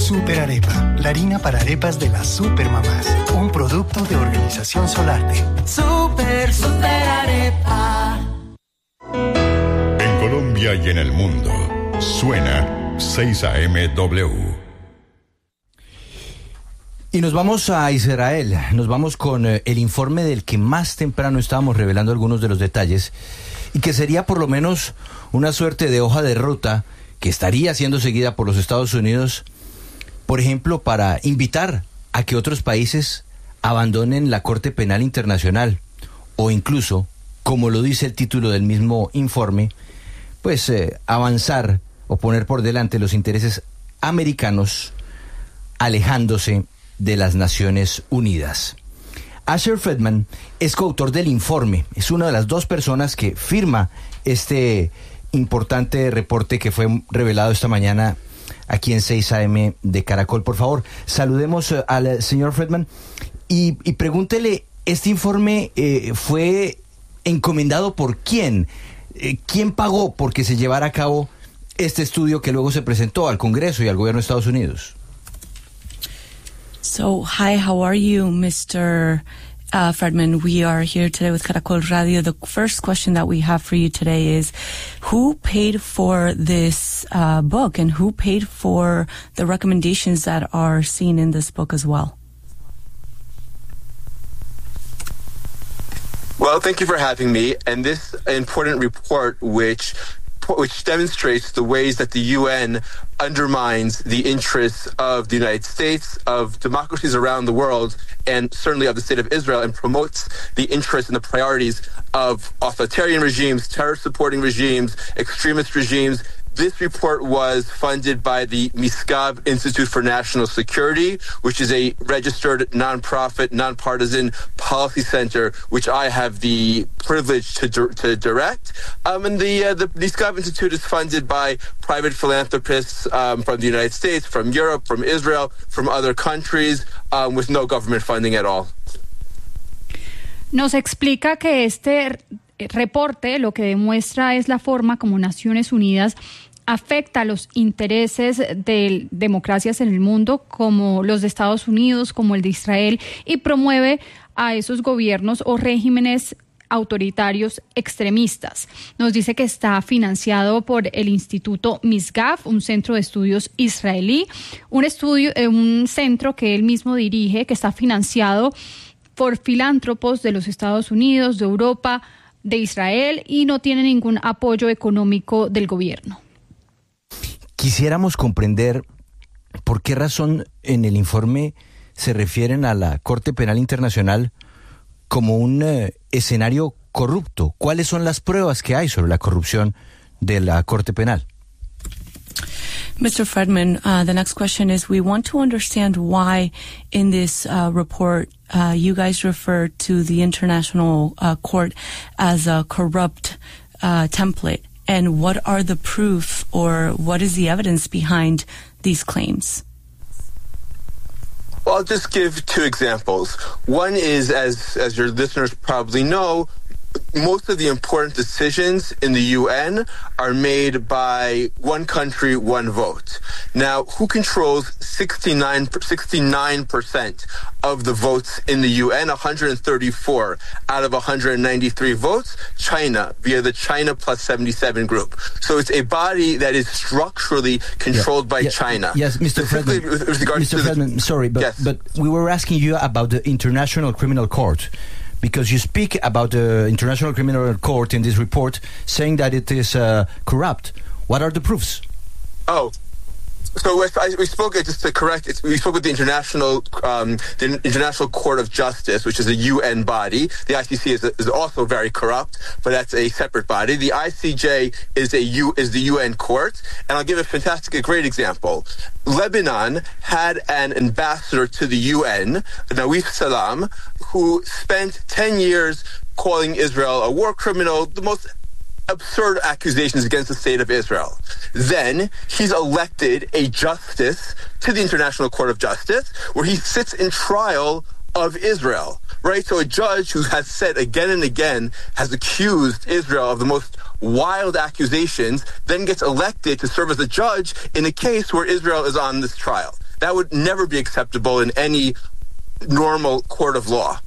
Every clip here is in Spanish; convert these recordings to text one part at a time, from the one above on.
Super Arepa, la harina para arepas de las supermamás. Un producto de Organización Solarte. Super Arepa. En Colombia y en el mundo, suena 6 AM-W. Y nos vamos a Israel, nos vamos con el informe del que más temprano estábamos revelando algunos de los detalles y que sería por lo menos una suerte de hoja de ruta que estaría siendo seguida por los Estados Unidos, por ejemplo, para invitar a que otros países abandonen la Corte Penal Internacional o incluso, como lo dice el título del mismo informe, pues avanzar o poner por delante los intereses americanos alejándose de las Naciones Unidas. Asher Friedman es coautor del informe, es una de las dos personas que firma este importante reporte que fue revelado esta mañana aquí en 6 AM de Caracol. Por favor, saludemos al señor Friedman y pregúntele, ¿este informe fue encomendado por quién? ¿Quién pagó porque se llevara a cabo este estudio que luego se presentó al Congreso y al gobierno de Estados Unidos? So, hi, how are you, Mr. Friedman? We are here today with Caracol Radio. The first question that we have for you today is, who paid for this book and who paid for the recommendations that are seen in this book as well? Well, thank you for having me. And this important report, which demonstrates the ways that the UN undermines the interests of the United States, of democracies around the world, and certainly of the State of Israel, and promotes the interests and the priorities of authoritarian regimes, terror-supporting regimes, extremist regimes. This report was funded by the Misgav Institute for National Security, which is a registered nonprofit, nonpartisan policy center, which I have the privilege to direct. And the Misgav Institute is funded by private philanthropists from the United States, from Europe, from Israel, from other countries, with no government funding at all. Nos explica que este reporte lo que demuestra es la forma como Naciones Unidas afecta los intereses de democracias en el mundo, como los de Estados Unidos, como el de Israel, y promueve a esos gobiernos o regímenes autoritarios extremistas. Nos dice que está financiado por el Instituto Misgav, un centro de estudios israelí, un centro que él mismo dirige, que está financiado por filántropos de los Estados Unidos, de Europa, de Israel, y no tiene ningún apoyo económico del gobierno. Quisiéramos comprender por qué razón en el informe se refieren a la Corte Penal Internacional como un escenario corrupto. ¿Cuáles son las pruebas que hay sobre la corrupción de la Corte Penal? Mr. Friedman, the next question is, we want to understand why in this report you guys refer to the International Court as a corrupt template, and what are the proof or what is the evidence behind these claims? Well, I'll just give two examples. One is, as your listeners probably know, most of the important decisions in the UN are made by one country, one vote. Now, who controls 69% of the votes in the UN? 134 out of 193 votes? China, via the China Plus 77 group. So it's a body that is structurally controlled by China. Yes, Mr. Friedman, Mr. Friedman, sorry, but we were asking you about the International Criminal Court, because you speak about the International Criminal Court in this report, saying that it is corrupt. What are the proofs? Oh, so we spoke, just to correct it, we spoke with the International Court of Justice, which is a UN body. The ICC is also very corrupt, but that's a separate body. The ICJ is the UN court, and I'll give a great example. Lebanon had an ambassador to the UN, Nawif Salam, who spent 10 years calling Israel a war criminal, the most absurd accusations against the state of Israel. Then he's elected a justice to the International Court of Justice, where he sits in trial of Israel, right? So a judge who has said again and again, has accused Israel of the most wild accusations, then gets elected to serve as a judge in a case where Israel is on this trial. that would never be acceptable in any normal court of law.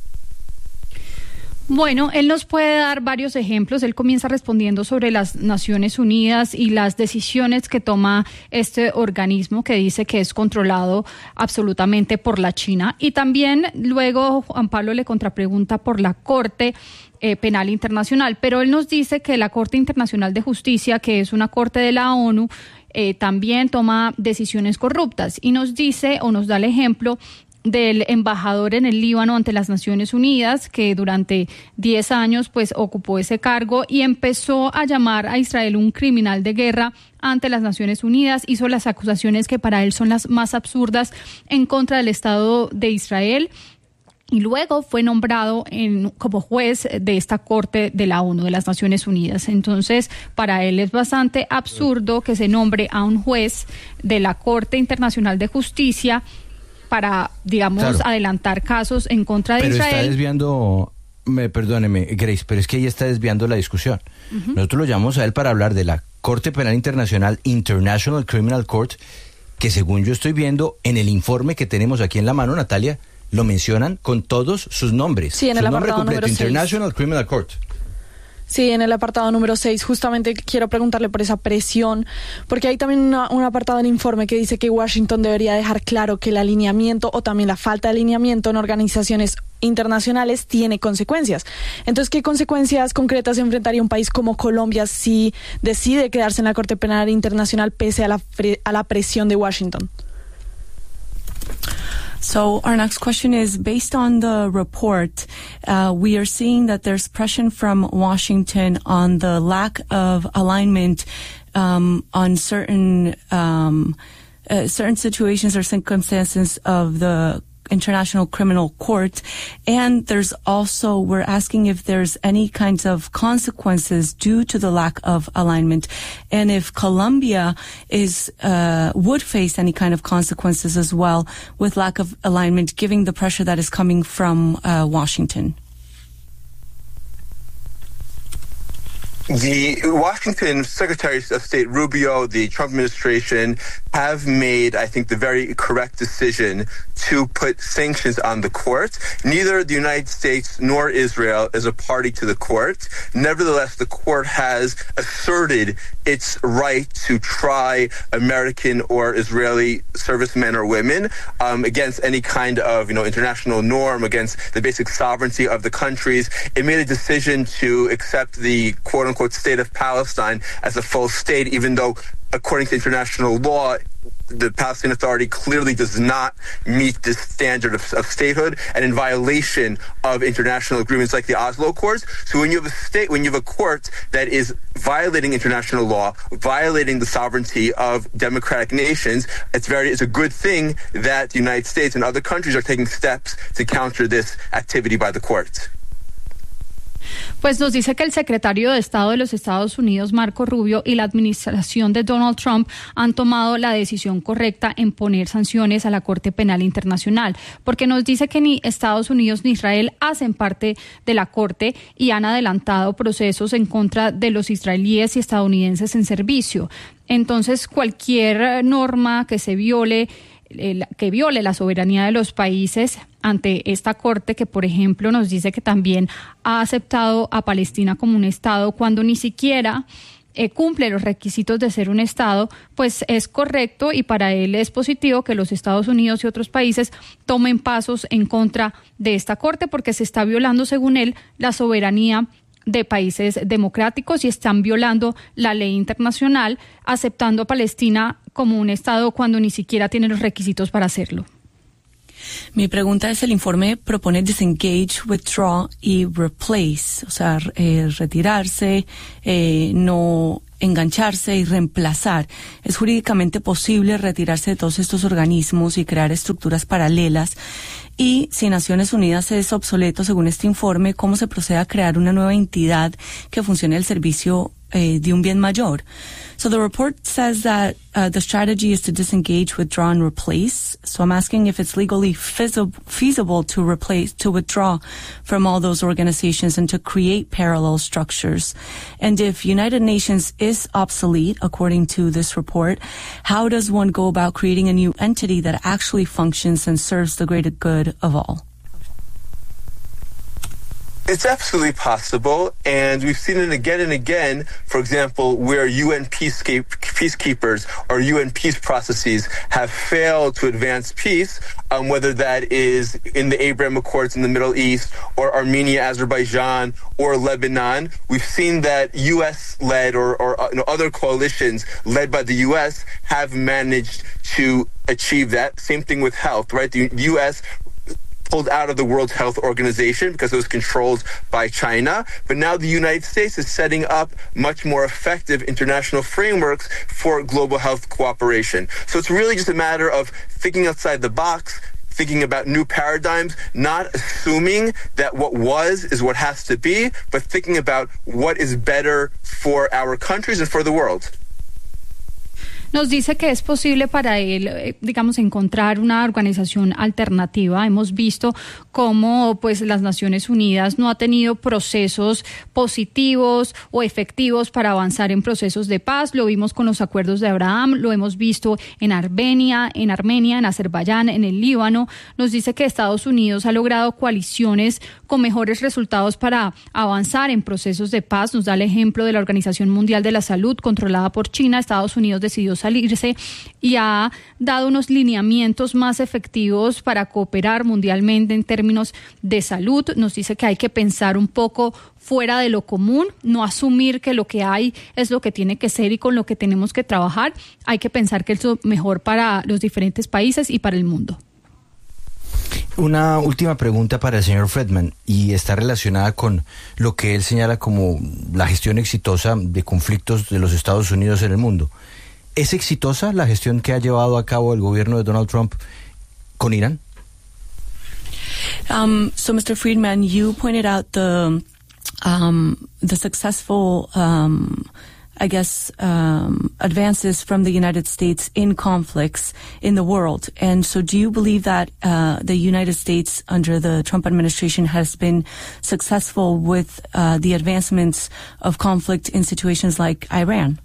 Bueno, él nos puede dar varios ejemplos. Él comienza respondiendo sobre las Naciones Unidas y las decisiones que toma este organismo que dice que es controlado absolutamente por la China. Y también luego Juan Pablo le contrapregunta por la Corte Penal Internacional. Pero él nos dice que la Corte Internacional de Justicia, que es una corte de la ONU, también toma decisiones corruptas. Y nos dice o nos da el ejemplo del embajador en el Líbano ante las Naciones Unidas, que durante 10 años pues ocupó ese cargo y empezó a llamar a Israel un criminal de guerra ante las Naciones Unidas. Hizo las acusaciones que para él son las más absurdas en contra del Estado de Israel. Y luego fue nombrado como juez de esta Corte de la ONU, de las Naciones Unidas. Entonces, para él es bastante absurdo que se nombre a un juez de la Corte Internacional de Justicia para, digamos, claro, adelantar casos en contra de Israel. Pero está desviando, perdóneme, Grace, pero es que ella está desviando la discusión. Uh-huh. Nosotros lo llamamos a él para hablar de la Corte Penal Internacional, International Criminal Court, que según yo estoy viendo en el informe que tenemos aquí en la mano, Natalia, lo mencionan con todos sus nombres. Sí, en el apartado número 6. International Criminal Court. Sí, en el apartado número 6, justamente quiero preguntarle por esa presión, porque hay también un apartado en el informe que dice que Washington debería dejar claro que el alineamiento o también la falta de alineamiento en organizaciones internacionales tiene consecuencias. Entonces, ¿qué consecuencias concretas enfrentaría un país como Colombia si decide quedarse en la Corte Penal Internacional pese a la presión de Washington? So our next question is, based on the report, we are seeing that there's pressure from Washington on the lack of alignment on certain situations or circumstances of the International Criminal Court, and there's also, we're asking if there's any kinds of consequences due to the lack of alignment, and if Colombia would face any kind of consequences as well with lack of alignment, given the pressure that is coming from Washington. The Washington Secretary of State Rubio, the Trump administration, have made, I think, the very correct decision to put sanctions on the court. Neither the United States nor Israel is a party to the court. Nevertheless, the court has asserted its right to try American or Israeli servicemen or women against any kind of, international norm, against the basic sovereignty of the countries. It made a decision to accept the quote-unquote state of Palestine as a full state, even though, according to international law, the Palestinian Authority clearly does not meet this standard of statehood and in violation of international agreements like the Oslo Accords. So when you have a court that is violating international law, violating the sovereignty of democratic nations, it's a good thing that the United States and other countries are taking steps to counter this activity by the courts. Pues nos dice que el secretario de Estado de los Estados Unidos, Marco Rubio, y la administración de Donald Trump han tomado la decisión correcta en poner sanciones a la Corte Penal Internacional, porque nos dice que ni Estados Unidos ni Israel hacen parte de la Corte y han adelantado procesos en contra de los israelíes y estadounidenses en servicio. Entonces, cualquier norma que viole la soberanía de los países ante esta corte, que por ejemplo nos dice que también ha aceptado a Palestina como un Estado cuando ni siquiera cumple los requisitos de ser un Estado, pues es correcto, y para él es positivo que los Estados Unidos y otros países tomen pasos en contra de esta corte, porque se está violando, según él, la soberanía de países democráticos y están violando la ley internacional, aceptando a Palestina como un Estado cuando ni siquiera tiene los requisitos para hacerlo. Mi pregunta es, el informe propone disengage, withdraw y replace, o sea, retirarse, no engancharse y reemplazar. ¿Es jurídicamente posible retirarse de todos estos organismos y crear estructuras paralelas? Y si Naciones Unidas es obsoleto, según este informe, ¿cómo se procede a crear una nueva entidad que funcione al servicio de un bien mayor? So the report says that the strategy is to disengage, withdraw, and replace. So I'm asking if it's legally feasible to withdraw from all those organizations and to create parallel structures. And if United Nations is obsolete, according to this report. How does one go about creating a new entity that actually functions and serves the greater good of all? It's absolutely possible, and we've seen it again and again, for example, where UN peacekeepers or UN peace processes have failed to advance peace, whether that is in the Abraham Accords in the Middle East or Armenia, Azerbaijan, or Lebanon. We've seen that U.S.-led or other coalitions led by the U.S. have managed to achieve that. Same thing with health, right? The U.S. pulled out of the World Health Organization because it was controlled by China. But now the United States is setting up much more effective international frameworks for global health cooperation. So it's really just a matter of thinking outside the box, thinking about new paradigms, not assuming that what was is what has to be, but thinking about what is better for our countries and for the world. Nos dice que es posible para él, digamos, encontrar una organización alternativa. Hemos visto cómo, pues, las Naciones Unidas no ha tenido procesos positivos o efectivos para avanzar en procesos de paz. Lo vimos con los acuerdos de Abraham, lo hemos visto en Armenia, en Azerbaiyán, en el Líbano. Nos dice que Estados Unidos ha logrado coaliciones con mejores resultados para avanzar en procesos de paz. Nos da el ejemplo de la Organización Mundial de la Salud, controlada por China. Estados Unidos decidió salirse y ha dado unos lineamientos más efectivos para cooperar mundialmente en términos de salud. Nos dice que hay que pensar un poco fuera de lo común, no asumir que lo que hay es lo que tiene que ser y con lo que tenemos que trabajar. Hay que pensar que es lo mejor para los diferentes países y para el mundo. Una última pregunta para el señor Friedman, y está relacionada con lo que él señala como la gestión exitosa de conflictos de los Estados Unidos en el mundo. ¿Es exitosa la gestión que ha llevado a cabo el gobierno de Donald Trump con Irán? So, Mr. Friedman, you pointed out the successful, advances from the United States in conflicts in the world. And so do you believe that the United States under the Trump administration has been successful with the advancements of conflict in situations like Iran?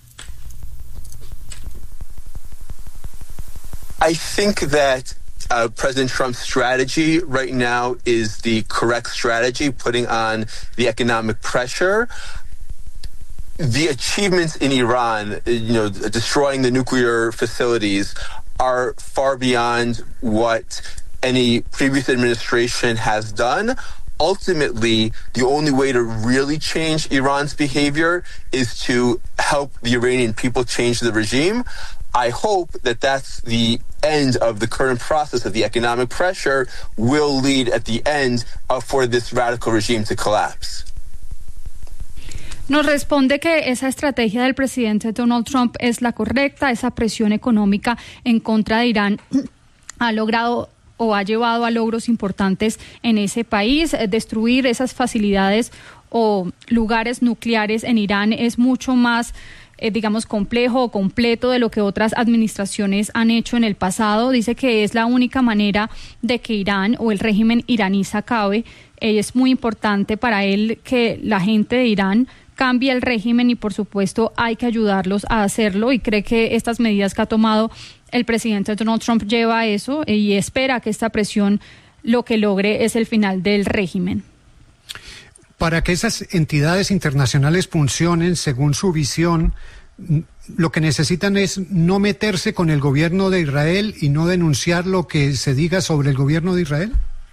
I think that President Trump's strategy right now is the correct strategy, putting on the economic pressure. The achievements in Iran, destroying the nuclear facilities, are far beyond what any previous administration has done. Ultimately, the only way to really change Iran's behavior is to help the Iranian people change the regime. I hope that that's the end of the current process of the economic pressure will lead at the end for this radical regime to collapse. Nos responde que esa estrategia del presidente Donald Trump es la correcta. Esa presión económica en contra de Irán ha logrado o ha llevado a logros importantes en ese país. Destruir esas facilidades o lugares nucleares en Irán es mucho más complejo o completo de lo que otras administraciones han hecho en el pasado. Dice que es la única manera de que Irán o el régimen iraní se acabe. Es muy importante para él que la gente de Irán cambie el régimen y, por supuesto, hay que ayudarlos a hacerlo, y cree que estas medidas que ha tomado el presidente Donald Trump lleva a eso y espera que esta presión lo que logre es el final del régimen. Para que esas entidades internacionales funcionen según su visión, lo que necesitan es no meterse con el gobierno de Israel y no denunciar lo que se diga sobre el gobierno de Israel.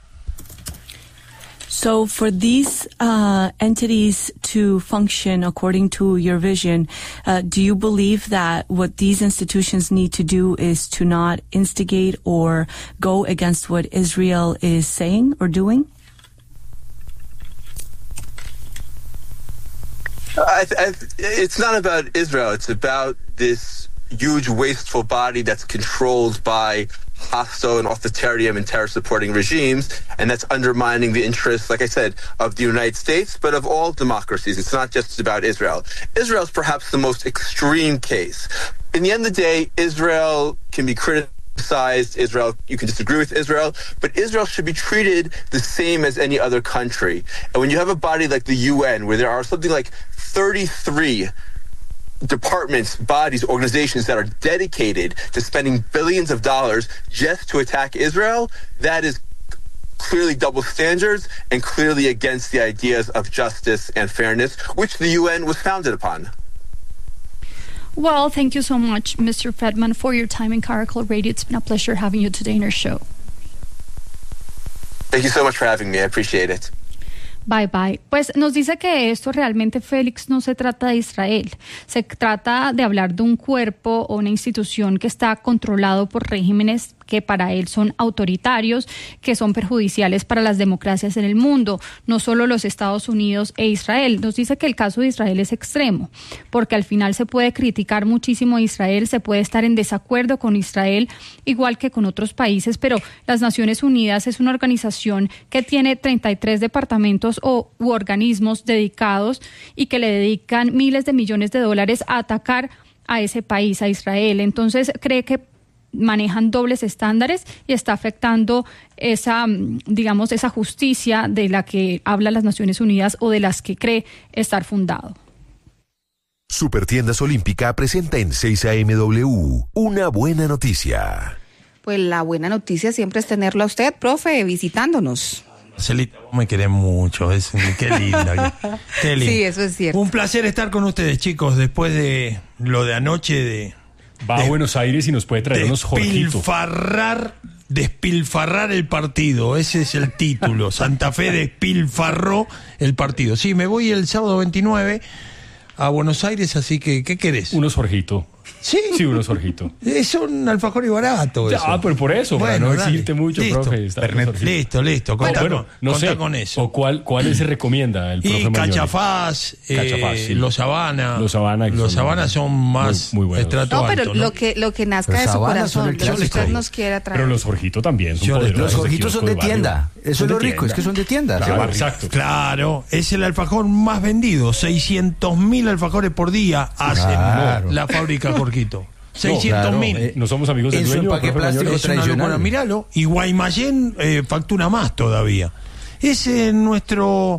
So for these entities to function according to your vision, do you believe that what these institutions need to do is to not instigate or go against what Israel is saying or doing? It's not about Israel. It's about this huge, wasteful body that's controlled by hostile and authoritarian and terror-supporting regimes, and that's undermining the interests, like I said, of the United States, but of all democracies. It's not just about Israel. Israel's perhaps the most extreme case. In the end of the day, Israel can be criticized. Israel, you can disagree with Israel, but Israel should be treated the same as any other country. And when you have a body like the UN, where there are something like 33 departments, bodies, organizations that are dedicated to spending billions of dollars just to attack Israel, that is clearly double standards and clearly against the ideas of justice and fairness, which the UN was founded upon. Well, thank you so much, Mr. Fredman, for your time in Caracol Radio. It's been a pleasure having you today in our show. Thank you so much for having me. I appreciate it. Bye, bye. Pues nos dice que esto realmente, Félix, no se trata de Israel. Se trata de hablar de un cuerpo o una institución que está controlado por regímenes que para él son autoritarios, que son perjudiciales para las democracias en el mundo, no solo los Estados Unidos e Israel. Nos dice que el caso de Israel es extremo, porque al final se puede criticar muchísimo a Israel, se puede estar en desacuerdo con Israel, igual que con otros países, pero las Naciones Unidas es una organización que tiene 33 departamentos u organismos dedicados y que le dedican miles de millones de dólares a atacar a ese país, a Israel. Entonces cree que manejan dobles estándares y está afectando esa justicia de la que habla las Naciones Unidas o de las que cree estar fundado. Supertiendas Olímpica presenta en 6AMW una buena noticia. Pues la buena noticia siempre es tenerlo a usted, profe, visitándonos. Celita, me querés mucho, qué linda. Qué linda. Sí, eso es cierto. Un placer estar con ustedes, chicos, después de lo de anoche Va a Buenos Aires y nos puede traer unos Jorgito. Despilfarrar el partido, ese es el título. Santa Fe despilfarró el partido. Sí, me voy el sábado 29 a Buenos Aires, así que, ¿qué querés? Unos Jorgito. ¿Sí? Sí, unos Jorgito. Es un alfajor y barato eso. Ah, pero por eso, bueno, para no exigirte mucho, listo, profe. Listo. Contá con eso. ¿O cuál se recomienda el profe Magnoli? Cachafaz, sí. Los Habana. Los Habana son más muy buenos. Estrato alto, pero lo que nazca de su corazón, lo que usted nos quiera traer. Pero los Jorgito también son poderosos. Los Jorgitos son de tienda. Eso es lo rico, es que son de tienda. Claro, exacto. Claro, es el alfajor más vendido. 600.000 alfajores por día hacen la fábrica Jorgito. 600.000. No somos amigos del dueño. Empaque plástico es una locura, míralo. Y Guaymallén factura más todavía. Es nuestro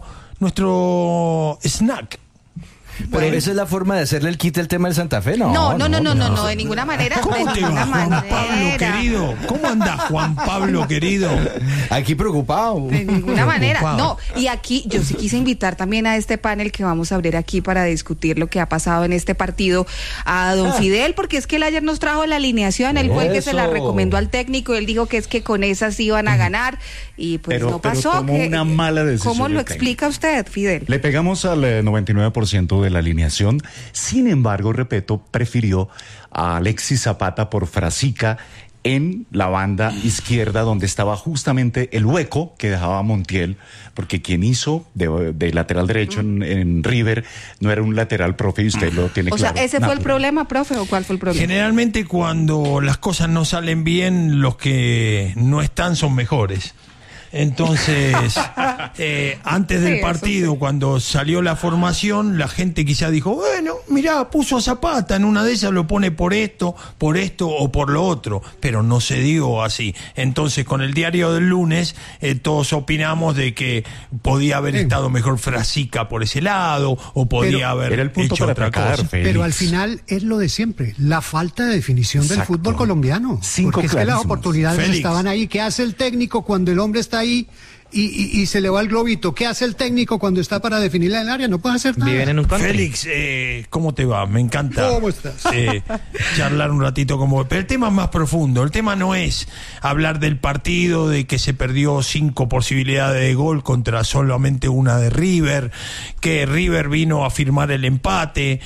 snack. Pero esa es la forma de hacerle el quite al tema del Santa Fe, ¿no? No, de ninguna manera. ¿Cómo te va, Juan Pablo querido? ¿Cómo andás, Juan Pablo querido? Aquí preocupado. De ninguna manera. No, y aquí yo sí quise invitar también a este panel que vamos a abrir aquí para discutir lo que ha pasado en este partido a don Fidel, porque es que él ayer nos trajo la alineación, él fue el que se la recomendó al técnico, él dijo que es que con esas iban a ganar y pues no pasó. Pero tomó una mala decisión. ¿Cómo lo explica usted, Fidel? Le pegamos al 99% de la alineación, sin embargo, repito, prefirió a Alexis Zapata por Frasica en la banda izquierda, donde estaba justamente el hueco que dejaba Montiel, porque quien hizo de lateral derecho en River no era un lateral, profe, y usted lo tiene claro. O sea, ¿ese fue el problema, profe, o cuál fue el problema? Generalmente cuando las cosas no salen bien, los que no están son mejores. Entonces, antes del partido, cuando salió la formación, la gente quizá dijo, bueno, mirá, puso a Zapata, en una de esas lo pone por esto o por lo otro, pero no se dio así. Entonces, con el diario del lunes, todos opinamos de que podía haber estado mejor Frasica por ese lado, o podía haber era el punto hecho para otra atacar, cosa. Pero al final es lo de siempre, la falta de definición del fútbol colombiano. Porque es que las oportunidades estaban ahí. ¿Qué hace el técnico cuando el hombre está ahí y se le va el globito? ¿Qué hace el técnico cuando está para definirla en el área? No puede hacer nada. Viven en un country. Félix, ¿cómo te va? Me encanta. ¿Cómo estás? Charlar un ratito con vos. Pero el tema es más profundo. El tema no es hablar del partido, de que se perdió 5 posibilidades de gol contra solamente una de River, que River vino a firmar el empate,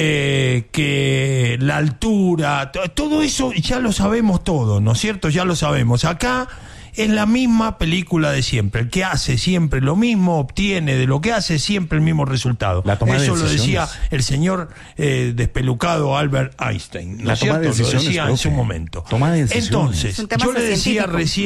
que la altura, todo eso ya lo sabemos todo, ¿no es cierto? Ya lo sabemos. Acá es la misma película de siempre. El que hace siempre lo mismo obtiene de lo que hace siempre el mismo resultado. Eso lo decía el señor despelucado Albert Einstein, ¿no es cierto? Lo decía en su momento. Toma de decisiones. Entonces, yo le decía recién